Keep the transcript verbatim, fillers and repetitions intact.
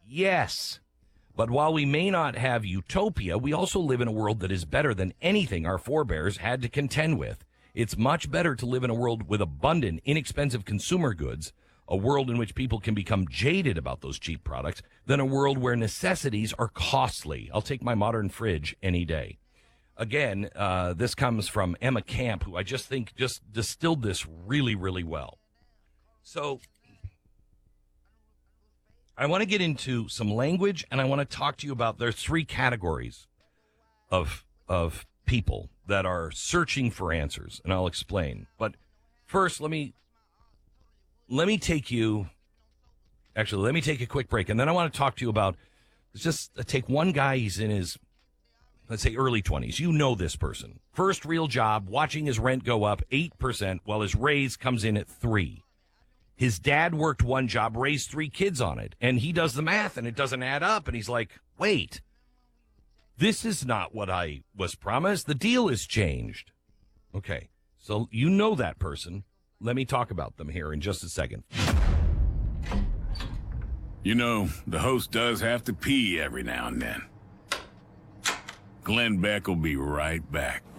Yes. But while we may not have utopia, we also live in a world that is better than anything our forebears had to contend with. It's much better to live in a world with abundant, inexpensive consumer goods, a world in which people can become jaded about those cheap products, than a world where necessities are costly. I'll take my modern fridge any day. Again, uh, this comes from Emma Camp, who I just think just distilled this really, really well. So I want to get into some language, and I want to talk to you about there's three categories of of people that are searching for answers, and I'll explain. But first, let me let me take you. Actually, let me take a quick break, and then I want to talk to you about just uh, take one guy. He's in his, let's say, early twenties. You know this person. First real job, watching his rent go up eight percent while his raise comes in at three. His dad worked one job, raised three kids on it, and he does the math, and it doesn't add up. And he's like, wait, this is not what I was promised. The deal has changed. Okay, so you know that person. Let me talk about them here in just a second. You know, the host does have to pee every now and then. Glenn Beck will be right back.